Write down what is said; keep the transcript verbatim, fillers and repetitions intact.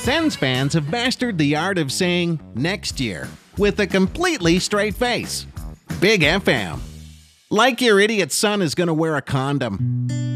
Sens fans have mastered the art of saying next year with a completely straight face. Big F M. Like your idiot son is gonna wear a condom.